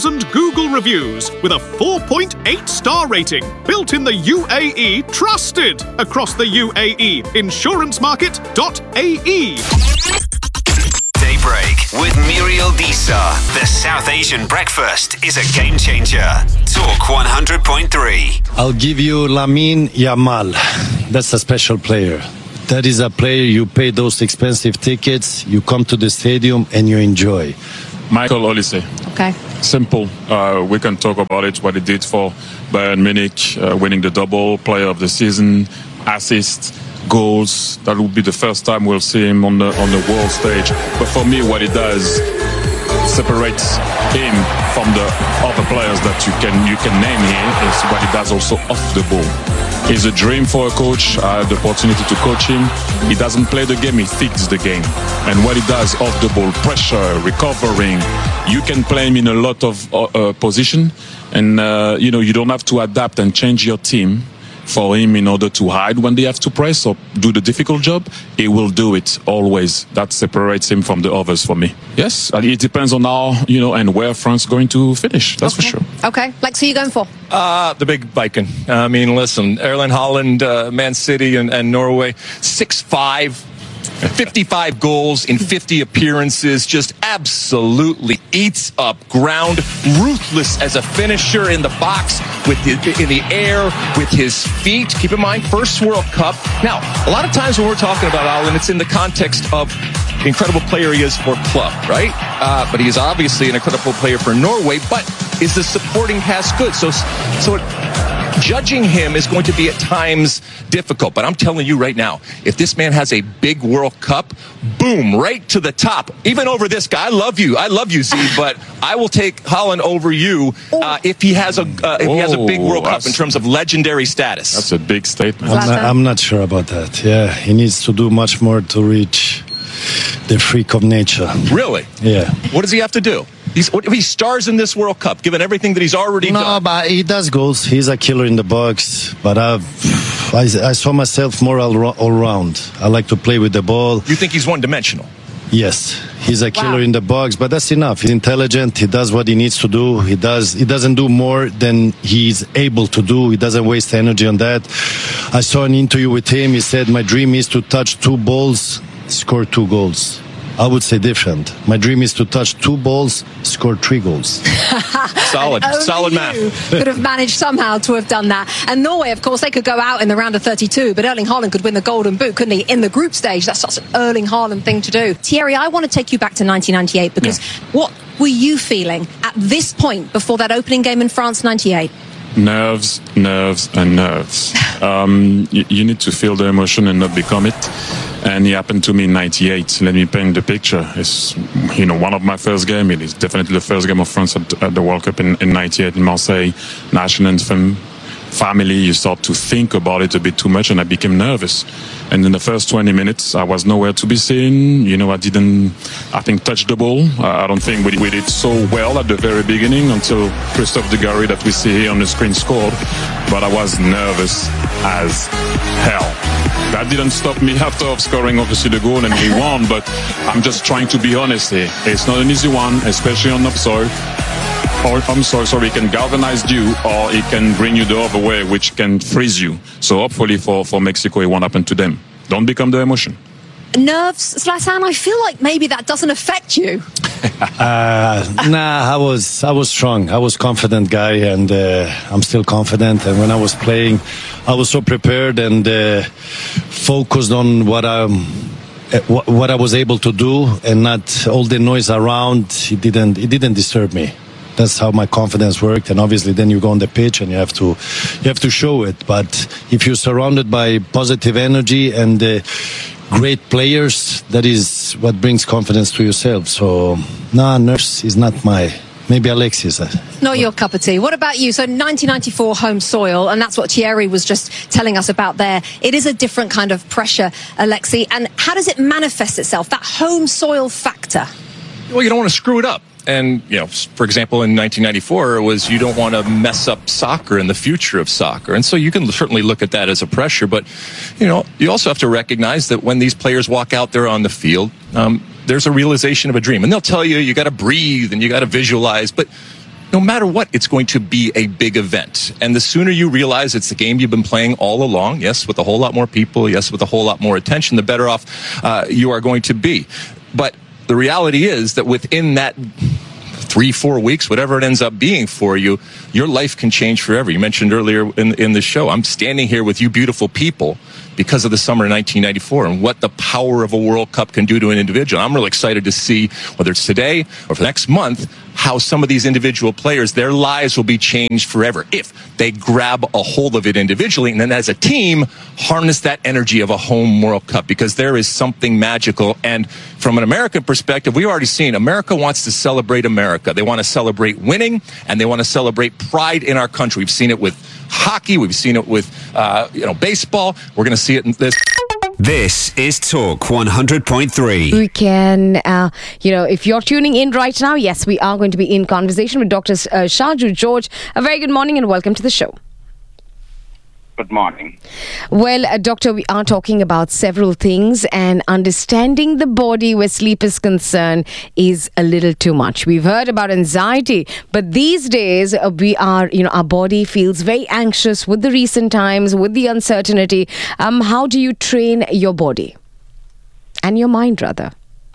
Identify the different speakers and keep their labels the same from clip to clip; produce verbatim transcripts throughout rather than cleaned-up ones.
Speaker 1: thousand Google reviews with a four point eight star rating. Built in the U A E, trusted across the U A E. insurance market dot A E.
Speaker 2: Daybreak with Muriel Disa. The South Asian breakfast is a game changer. Talk one hundred point three.
Speaker 3: I'll give you Lamine Yamal. That's a special player. That is a player you pay those expensive tickets, you come to the stadium and you enjoy.
Speaker 4: Michael Olise.
Speaker 5: Okay.
Speaker 4: Simple. Uh, we can talk about it, what he did for Bayern Munich, uh, winning the double, player of the season, assists, goals. That will be the first time we'll see him on the on the world stage. But for me, what he does separates him from the other players that you can you can name here is what he does also off the ball. He's a dream for a coach. I had the opportunity to coach him. He doesn't play the game, he thinks the game. And what he does off the ball, pressure, recovering, you can play him in a lot of uh, uh, position. And, uh, you know, you don't have to adapt and change your team for him in order to hide when they have to press or do the difficult job. He will do it always. That separates him from the others for me. Yes, it depends on how, you know, and where France is going to finish. That's
Speaker 5: okay.
Speaker 4: for sure.
Speaker 5: Okay. Lex, who are you going for?
Speaker 6: Uh, the big Viking. I mean, listen, Erling Haaland, uh, Man City and, and Norway, six five, fifty-five goals in fifty appearances, just absolutely eats up ground, ruthless as a finisher in the box, with the, in the air, with his feet. Keep in mind, first World Cup. Now, a lot of times when we're talking about Haaland, it's in the context of the incredible player he is for club, right? Uh, but he is obviously an incredible player for Norway, but is the supporting cast good? So, so it, judging him is going to be at times difficult. But I'm telling you right now, if this man has a big World Cup, boom, right to the top, even over this guy. I love you. I love you, Z, but I will take Haaland over you uh, if he has a uh, if he has a big World Cup in terms of legendary status.
Speaker 4: That's a big statement.
Speaker 3: I'm not, I'm not sure about that. Yeah, he needs to do much more to reach the freak of nature.
Speaker 6: Really?
Speaker 3: Yeah.
Speaker 6: What does he have to do? He's, what, if he stars in this World Cup, given everything that he's already
Speaker 3: no,
Speaker 6: done.
Speaker 3: No, but he does goals. He's a killer in the box. But I've, I, I saw myself more all, all round. I like to play with the ball.
Speaker 6: You think he's one-dimensional?
Speaker 3: Yes, he's a killer
Speaker 5: Wow.
Speaker 3: in the box, but that's enough. He's intelligent. He does what he needs to do. He does. He doesn't do more than he's able to do. He doesn't waste energy on that. I saw an interview with him. He said, "My dream is to touch two balls, score two goals." I would say different. My dream is to touch two balls, score three goals.
Speaker 6: Solid,
Speaker 5: Only
Speaker 6: solid
Speaker 5: you
Speaker 6: math.
Speaker 5: could have managed somehow to have done that. And Norway, of course, they could go out in the round of thirty-two, but Erling Haaland could win the Golden Boot, couldn't he, in the group stage? That's such an Erling Haaland thing to do. Thierry, I want to take you back to nineteen ninety-eight because
Speaker 4: Yeah.
Speaker 5: what were you feeling at this point before that opening game in France, ninety-eight?
Speaker 4: Nerves, nerves, and nerves. Um, you, you need to feel the emotion and not become it. And it happened to me in ninety-eight. Let me paint the picture. It's, you know, one of my first games. It is definitely the first game of France at, at the World Cup in, in ninety-eight in Marseille. National anthem, family. You start to think about it a bit too much, and I became nervous. And in the first twenty minutes, I was nowhere to be seen. You know, I didn't, I think, touch the ball. I don't think we, we did so well at the very beginning until Christophe Dugarry, that we see here on the screen, scored. But I was nervous as hell. That didn't stop me after scoring, obviously, the goal, and we won. But I'm just trying to be honest here. It's not an easy one, especially on upsoil. Or, I'm sorry, sorry, it can galvanize you, or it can bring you the other way, which can freeze you. So hopefully for, for Mexico, it won't happen to them. Don't become the emotion.
Speaker 5: Nerves, Zlatan, I feel like maybe that doesn't affect you.
Speaker 3: uh, nah, I was I was strong. I was confident guy, and uh, I'm still confident. And when I was playing, I was so prepared and uh, focused on what I'm. What, what I was able to do, and not all the noise around. It didn't. It didn't disturb me. That's how my confidence worked. And obviously, then you go on the pitch and you have to, you have to show it. But if you're surrounded by positive energy and uh, great players, that is what brings confidence to yourself. So, nah, nerves is not my. Maybe Alexis.
Speaker 5: Not your cup of tea. What about you? So nineteen ninety-four home soil, and that's what Thierry was just telling us about there. It is a different kind of pressure, Alexi. And how does it manifest itself, that home soil factor?
Speaker 6: Well, you don't want to screw it up. And, you know, for example, in nineteen ninety-four, it was you don't want to mess up soccer and the future of soccer. And so you can certainly look at that as a pressure. But, you know, you also have to recognize that when these players walk out there on the field, um, there's a realization of a dream. And they'll tell you, you got to breathe and you got to visualize. But no matter what, it's going to be a big event. And the sooner you realize it's the game you've been playing all along, yes, with a whole lot more people, yes, with a whole lot more attention, the better off uh, you are going to be. But the reality is that within that three, four weeks, whatever it ends up being for you, your life can change forever. You mentioned earlier in, in the show, I'm standing here with you beautiful people because of the summer of nineteen ninety-four and what the power of a World Cup can do to an individual. I'm really excited to see, whether it's today or for the next month, how some of these individual players, their lives will be changed forever if they grab a hold of it individually and then as a team, harness that energy of a home World Cup, because there is something magical. And from an American perspective, we've already seen America wants to celebrate America. They want to celebrate winning, and they want to celebrate pride in our country. We've seen it with hockey. We've seen it with, uh, you know, baseball. We're going to see it in this.
Speaker 2: This is Talk one hundred point three.
Speaker 7: We can, uh, you know, if you're tuning in right now, yes, we are going to be in conversation with Doctor Uh, Shaju George. A very good morning and welcome to the show.
Speaker 8: Good morning.
Speaker 7: Well, uh, Doctor, we are talking about several things, and understanding the body where sleep is concerned is a little too much. We've heard about anxiety, but these days uh, we are, you know, our body feels very anxious with the recent times, with the uncertainty. Um, how do you train your body and your mind, rather?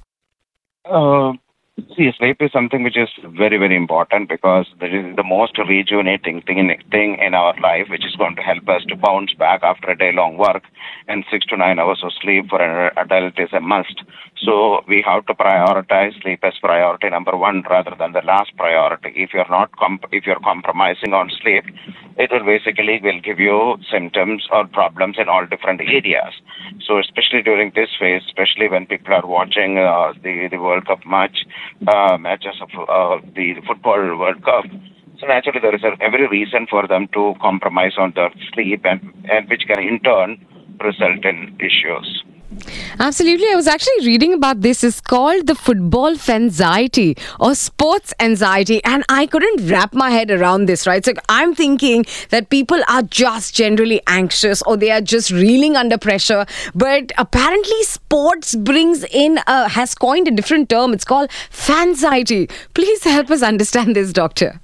Speaker 8: Uh, see, sleep is something which is very, very important because that is the most rejuvenating thing in, thing in our life, which is going to help us to bounce back after a day-long work. And six to nine hours of sleep for an adult is a must. So we have to prioritize sleep as priority number one rather than the last priority. If you're not comp- if you're compromising on sleep, it will basically will give you symptoms or problems in all different areas. So especially during this phase, especially when people are watching uh, the the World Cup match uh, matches of uh, the football World Cup. So naturally, there is a, every reason for them to compromise on their sleep, and, and which can in turn result in issues.
Speaker 7: Absolutely. I was actually reading about this. It's called the football anxiety or sports anxiety, and I couldn't wrap my head around this, right? So I'm thinking that people are just generally anxious or they are just reeling under pressure, but apparently sports brings in a, has coined a different term. It's called fanxiety. Please help us understand this, Doctor.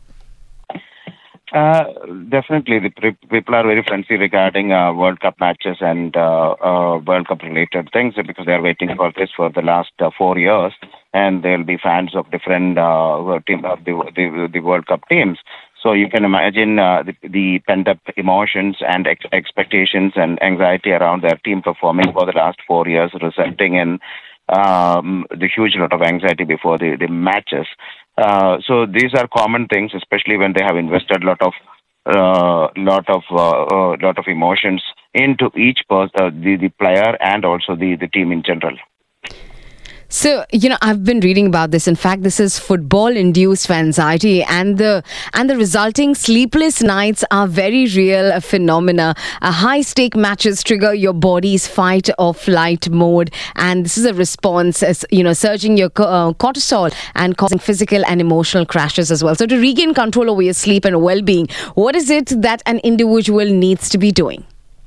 Speaker 8: Uh, definitely, the pre- people are very frenzy regarding uh, World Cup matches and uh, uh, World Cup related things because they are waiting for this for the last uh, four years, and they'll be fans of different uh, team of the, the the World Cup teams. So you can imagine uh, the, the pent up emotions and ex- expectations and anxiety around their team performing for the last four years, resulting in um, the huge lot of anxiety before the, the matches. Uh, so these are common things, especially when they have invested a lot of uh, lot of uh, uh, lot of emotions into each person, uh, the the player and also the, the team in general.
Speaker 7: So, you know, I've been reading about this. In fact, this is football-induced anxiety, and the and the resulting sleepless nights are very real phenomena. Uh, high-stake matches trigger your body's fight or flight mode, and this is a response, as, you know, surging your uh, cortisol and causing physical and emotional crashes as well. So, to regain control over your sleep and well-being, what is it that an individual needs to be doing?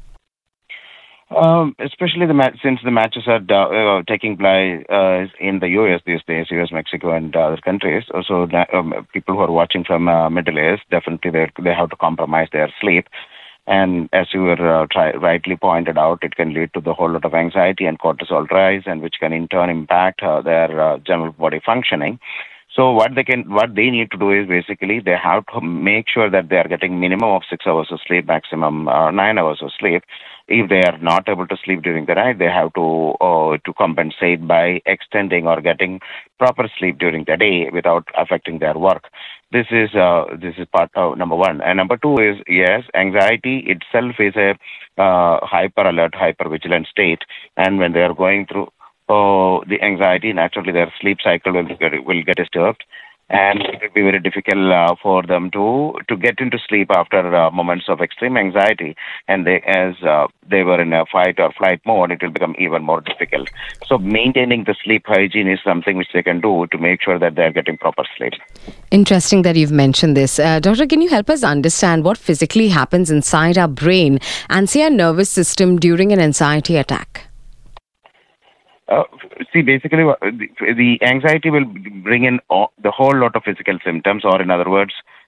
Speaker 8: Um, especially the match, since the matches are uh, taking place uh, in the U S these days, U S, Mexico, and other countries. Also, um, people who are watching from uh, Middle East, definitely they they have to compromise their sleep. And as you were uh, try, rightly pointed out, it can lead to the whole lot of anxiety and cortisol rise, and which can in turn impact uh, their uh, general body functioning. So what they can, what they need to do is basically they have to make sure that they are getting minimum of six hours of sleep, maximum uh, nine hours of sleep. If they are not able to sleep during the night, they have to uh, to compensate by extending or getting proper sleep during the day without affecting their work. This is uh, this is part of number one. And number two is, yes, anxiety itself is a uh, hyper alert, hyper vigilant state, and when they are going through uh, the anxiety, naturally their sleep cycle will get, will get disturbed. And it will be very difficult uh, for them to to get into sleep after uh, moments of extreme anxiety. And they, as uh, they were in a fight or flight mode, it will become even more difficult. So maintaining the sleep hygiene is something which they can do to make sure that they are getting proper sleep.
Speaker 7: Interesting that you've mentioned this. Uh, Doctor, can you help us understand what physically happens inside our brain and, say, our nervous system during an anxiety attack?
Speaker 8: Uh, see, basically, the, the anxiety will bring in all, the whole lot of physical symptoms, or in other words,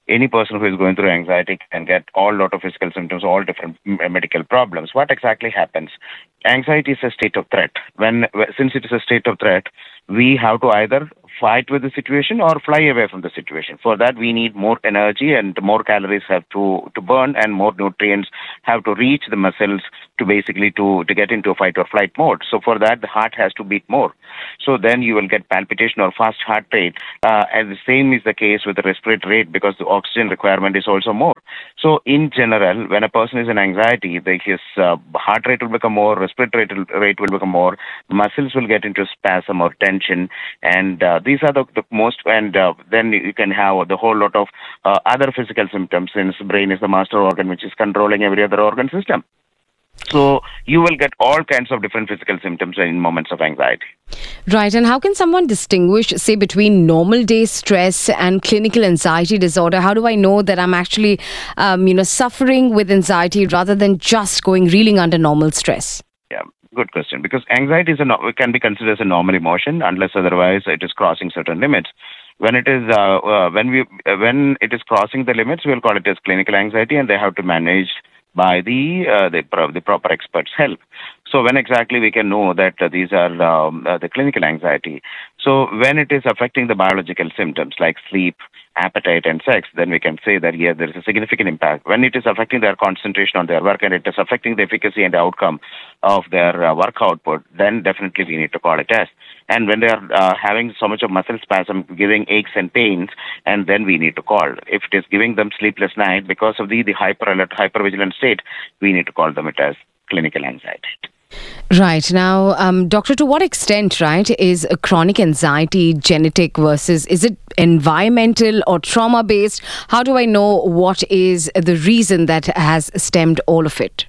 Speaker 8: any person who is going through anxiety can get all lot of physical symptoms, all different medical problems. What exactly happens? Anxiety is a state of threat. When since it is a state of threat, we have to either fight with the situation or fly away from the situation. For that, we need more energy and more calories have to, to burn, and more nutrients have to reach the muscles to basically to, to get into a fight or flight mode. So for that, the heart has to beat more. So then you will get palpitation or fast heart rate. Uh, and the same is the case with the respiratory rate, because the oxygen requirement is also more. So in general, when a person is in anxiety, the, his uh, heart rate will become more, respiratory rate will become more, muscles will get into spasm or tension, and uh, these are the, the most, and uh, then you can have the whole lot of uh, other physical symptoms, since the brain is the master organ which is controlling every other organ system. So you will get all kinds of different physical symptoms in moments of anxiety.
Speaker 7: Right. And how can someone distinguish, say, between normal day stress and clinical anxiety disorder? How do I know that I'm actually, um, you know, suffering with anxiety rather than just going reeling under normal stress?
Speaker 8: Yeah, good question. Because anxiety is a no- can be considered as a normal emotion unless otherwise it is crossing certain limits. When it is uh, uh, when we uh, when it is crossing the limits, we'll call it as clinical anxiety, and they have to manage by the uh, the, pro- the proper experts' help. So when exactly we can know that uh, these are um, uh, the clinical anxiety? So when it is affecting the biological symptoms like sleep, appetite, and sex, then we can say that, yeah, there is a significant impact. When it is affecting their concentration on their work and it is affecting the efficacy and outcome of their uh, work output, then definitely we need to call a test. And when they are uh, having so much of muscle spasm, giving aches and pains, and then we need to call. If it is giving them sleepless night because of the, the hyper alert, hyper vigilant state, we need to call them it as clinical anxiety.
Speaker 7: Right. Now, um, doctor, to what extent, right, is a chronic anxiety genetic versus is it environmental or trauma based? How do I know what is the reason that has stemmed all of it?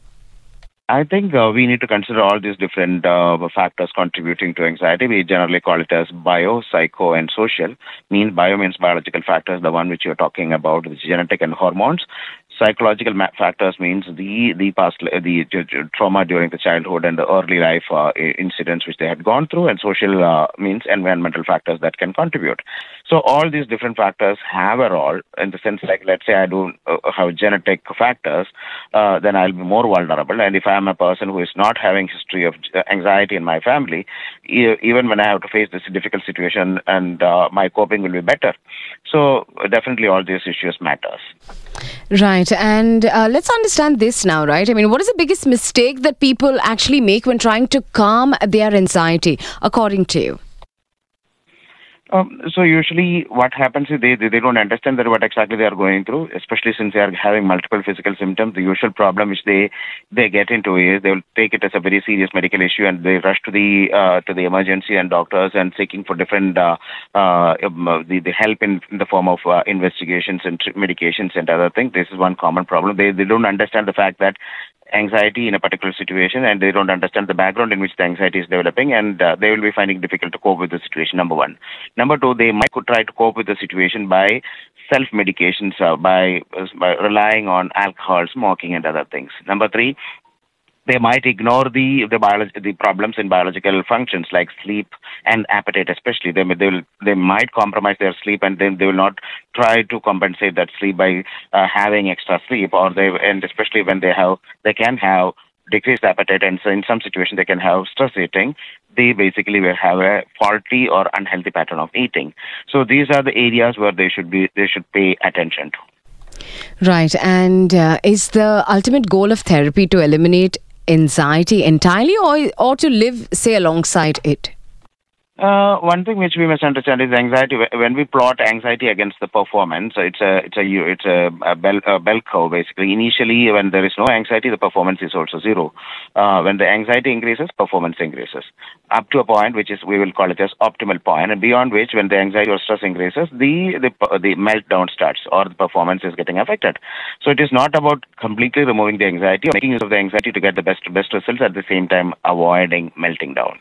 Speaker 8: I think uh, we need to consider all these different uh, factors contributing to anxiety. We generally call it as bio, psycho, and social. Means bio means biological factors, the one which you're talking about, which is genetic and hormones. Psychological ma- factors means the the past the uh, trauma during the childhood and the early life uh, incidents which they had gone through, and social uh, means environmental factors that can contribute. So all these different factors have a role in the sense, like let's say I do uh, have genetic factors, uh, then I'll be more vulnerable. And if I am a person who is not having history of anxiety in my family, e- even when I have to face this difficult situation, and uh, my coping will be better. So definitely all these issues matters.
Speaker 7: Right. And uh, let's understand this now, right? I mean, what is the biggest mistake that people actually make when trying to calm their anxiety, according to you?
Speaker 8: Um, so usually what happens is they, they they don't understand that what exactly they are going through, especially since they are having multiple physical symptoms. The usual problem which they they get into is they will take it as a very serious medical issue, and they rush to the uh, to the emergency and doctors and seeking for different uh, uh, the, the help in, in the form of uh, investigations and tr- medications and other things. This is one common problem. They they don't understand the fact that anxiety in a particular situation, and they don't understand the background in which the anxiety is developing, and uh, they will be finding it difficult to cope with the situation, number one. Number two, they might could try to cope with the situation by self-medications, uh, by, uh, by relying on alcohol, smoking, and other things. Number three, they might ignore the the, biology, the problems in biological functions like sleep and appetite, especially. They they will they might compromise their sleep, and then they will not try to compensate that sleep by uh, having extra sleep, or they and especially when they have they can have decreased appetite, and so in some situations they can have stress eating. They basically will have a faulty or unhealthy pattern of eating. So these are the areas where they should be they should pay attention to.
Speaker 7: Right. And uh, is the ultimate goal of therapy to eliminate anxiety entirely, or or to live, say, alongside it?
Speaker 8: Uh, one thing which we must understand is anxiety. When we plot anxiety against the performance, it's a it's a it's a, a bell a bell curve basically. Initially, when there is no anxiety, the performance is also zero. Uh, when the anxiety increases, performance increases up to a point which is we will call it as optimal point, and beyond which, when the anxiety or stress increases, the the the meltdown starts, or the performance is getting affected. So it is not about completely removing the anxiety or making use of the anxiety to get the best best results, at the same time avoiding melting down.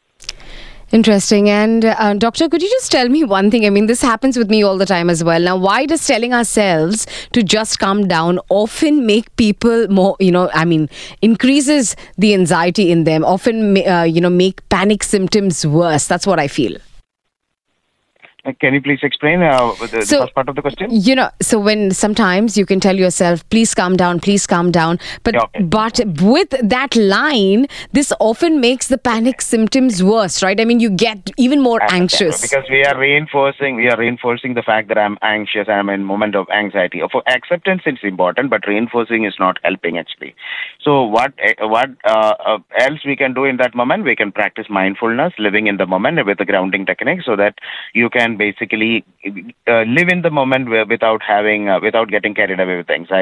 Speaker 7: Interesting. And uh, doctor, could you just tell me one thing? I mean, this happens with me all the time as well. Now, why does telling ourselves to just calm down often make people more, you know, I mean, increases the anxiety in them, often, uh, you know, make panic symptoms worse? That's what I feel.
Speaker 8: Can you please explain uh, the
Speaker 7: So-
Speaker 8: first part of the question?
Speaker 7: You know, so when sometimes you can tell yourself, please calm down, please calm down. But
Speaker 8: Yeah, okay.
Speaker 7: but with that line, this often makes the panic symptoms worse, right? I mean, you get even more anxious.
Speaker 8: Because we are reinforcing, we are reinforcing the fact that I'm anxious, I'm in moment of anxiety. For acceptance, it's important, but reinforcing is not helping actually. So what uh, what uh, uh, else we can do in that moment? We can practice mindfulness, living in the moment with the grounding technique, so that you can basically uh, live in the moment without having, uh, without getting carried away with anxiety.